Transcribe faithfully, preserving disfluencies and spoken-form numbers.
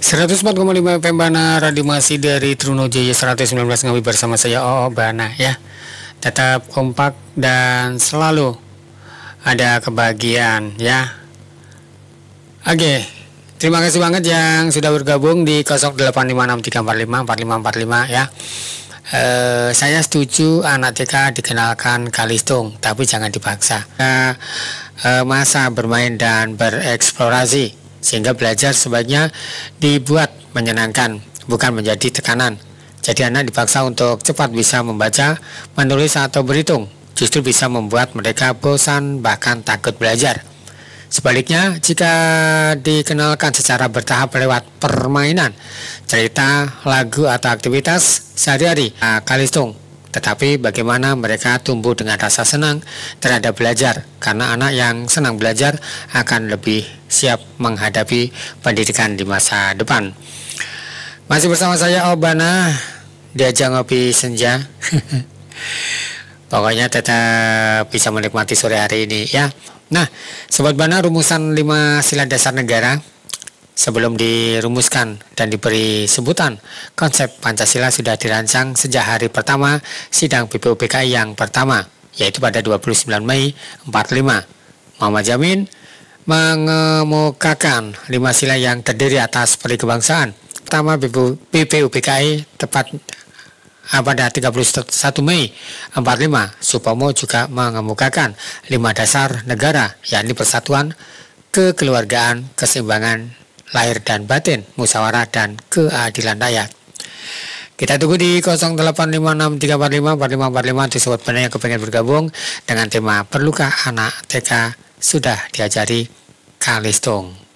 seratus empat koma lima F M Bana, radio masih dari Trunojaya seratus sembilan belas Ngawi bersama saya O O Bana ya. Tetap kompak dan selalu ada kebahagiaan ya. Oke, terima kasih banget yang sudah bergabung di nol delapan lima enam tiga empat lima empat lima empat lima ya. Uh, saya setuju anak T K dikenalkan kalistung, tapi jangan dipaksa. Uh, uh, masa bermain dan bereksplorasi, sehingga belajar sebaiknya dibuat menyenangkan, bukan menjadi tekanan. Jadi anak dipaksa untuk cepat bisa membaca, menulis atau berhitung, justru bisa membuat mereka bosan bahkan takut belajar. Sebaliknya, jika dikenalkan secara bertahap lewat permainan, cerita, lagu, atau aktivitas sehari-hari, nah, kalistung. Tetapi bagaimana mereka tumbuh dengan rasa senang terhadap belajar, karena anak yang senang belajar akan lebih siap menghadapi pendidikan di masa depan. Masih bersama saya Obana, diajak ngopi senja. Pokoknya tetap bisa menikmati sore hari ini ya. Nah, Sobat Bana, rumusan lima sila dasar negara sebelum dirumuskan dan diberi sebutan konsep Pancasila sudah dirancang sejak hari pertama sidang B P U P K I yang pertama, yaitu pada dua puluh sembilan Mei empat puluh lima. Muhammad Jamin mengemukakan lima sila yang terdiri atas peri kebangsaan. Pertama, B P U P K I tepat pada tiga puluh satu Mei empat puluh lima. Supomo juga mengemukakan lima dasar negara, yakni persatuan, kekeluargaan, keseimbangan lahir dan batin, musyawarah dan keadilan rakyat. Kita tunggu di nol delapan lima enam tiga empat lima empat lima empat lima untuk Sobat Bana yang kepengen bergabung dengan tema perlukah anak T K sudah diajari kalistung.